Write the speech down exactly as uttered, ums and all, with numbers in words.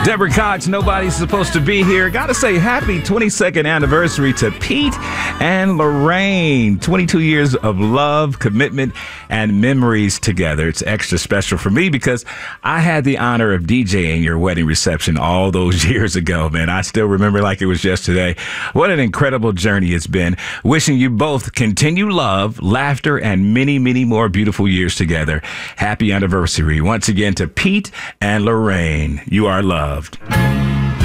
Deborah Cox, nobody's supposed to be here. Gotta say happy twenty-second anniversary to Pete and Lorraine. twenty-two years of love, commitment, and memories together. It's extra special for me because I had the honor of DJing your wedding reception all those years ago, man. I still remember like it was yesterday. What an incredible journey it's been. Wishing you both continued love, laughter, and many, many more beautiful years together. Happy anniversary once again to Pete and Lorraine. You are loved.